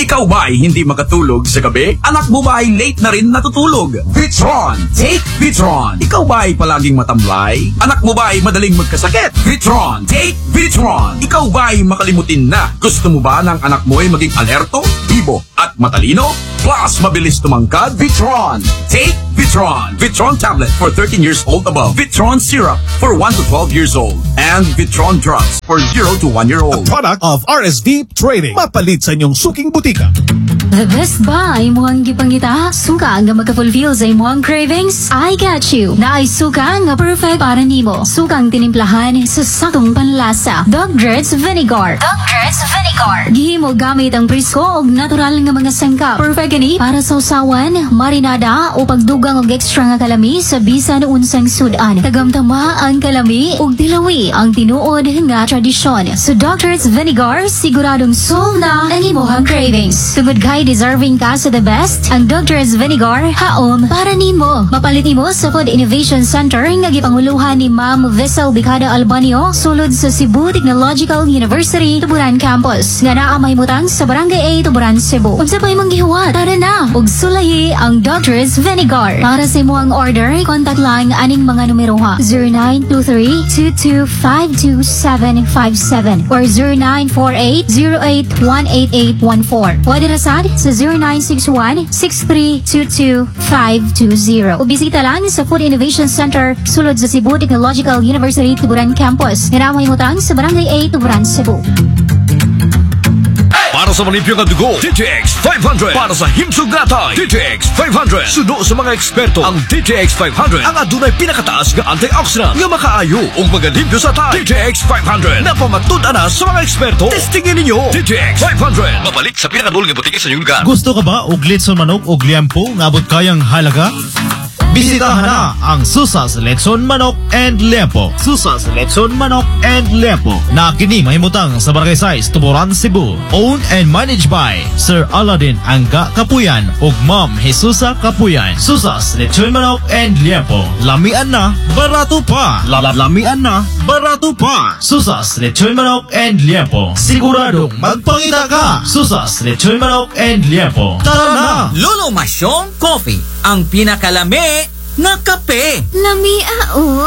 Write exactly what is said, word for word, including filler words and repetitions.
Ikaw ba'y hindi makatulog sa gabi? Anak mo ba'y late na rin natutulog? Vitron! Take Vitron! Ikaw ba'y palaging matamlay? Anak mo ba'y madaling magkasakit? Vitron! Take Vitron! Ikaw ba'y makalimutin na? Gusto mo ba ng anak mo ay maging alerto, bibo at matalino? Plus, mabilis tumangkad? Vitron! Take Vitron! Vitron tablet for thirteen years old above. Vitron syrup for one to twelve years old. And Vitron drops for zero to one year old. A product of R S V Trading. Mapalit sa inyong suking butika. The best buy mo ang gipangita. Suka nga magka-fulfill sa imong cravings. I got you. Na ay suka nga perfect para nimo. Sukang tinimplahan sa sakong panlasa. Dog Grits Vinegar. Dog Grits Vinegar. Gihimo gamit ang presko og natural nga mga sangkap. Perfect gani para sa usawan, marinada o pagdugang og extra nga kalami sa bisan unsang sudan. Tagamtama ang kalami ug dilawi ang tinuod nga tradisyon. So Dog Grits Vinegar siguradong solve na ang imong cravings. Tungod kay deserving ka sa the best, ang Doctor's Vinegar haom para nimo. Mapalit nimo sa Food Innovation Center nga gipanguluhan ni Ma'am Vessel Bicada Albanio sulod sa Cebu Technological University Tuburan Campus nga naa mahimutang sa Barangay A, Tuburan, Cebu. Unsa pa imong gihuwat? Tara na ug sulayi ang Doctor's Vinegar. Para sa imong order, contact lang aning mga numero ha: zero nine two three, two two five two seven five seven or zero nine four eight, zero eight one eight eight one four. Pwede na sad sa zero nine six one, six three two two five two zero. O bisita lang sa Food Innovation Center sulod sa Cebu Technological University Tuburan Campus. Nga mahimutang sa Barangay A, Tuburan, Cebu. Para sa malimpyong ang dugo, D T X five hundred. Para sa himsog natay, D T X five hundred. Suno sa mga eksperto, ang D T X five hundred ang adunay pinakataas nga antioxidant nga makaayo ug magalimpyo sa tay. D T X five hundred napamatud-an na sa mga eksperto. Testingin ninyo D T X five hundred. Mabalik sa pinakadulong nga butiki sa inyong lugar. Gusto ka ba og litson manok og liempo nga abot kayang halaga? Bisitahan na ang Susas Letson Manok and Liempo. Susas Letson Manok and Liempo na kini mahimutang sa Barangay Size, Tuburan, Cebu. Owned and managed by Sir Aladdin Angga Kapuyan ug Ma'am Jesusa Kapuyan. Susas Letson Manok and Liempo. Lamian na, barato pa. Lamian na, barato pa. Susas Letson Manok and Liempo. Siguradong magpangita ka. Susas Letson Manok and Liempo. Tara na! Lolo Masyong Coffee, ang pinakalami na kape. Lamia o.